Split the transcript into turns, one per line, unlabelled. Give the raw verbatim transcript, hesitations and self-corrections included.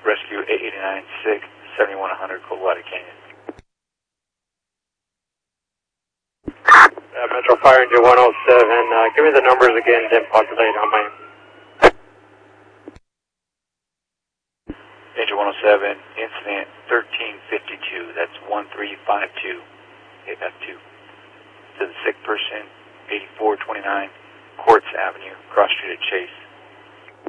Rescue eight eighty-nine six, seventy-one hundred Coldwater Canyon.
Uh, Metro Fire Engine one oh seven, uh, give me the numbers again, then populate on my...
Engine one oh seven, incident thirteen fifty-two, that's one three five two, A F two. To the sick person, eighty-four twenty-nine Quartz Avenue, cross street at Chase.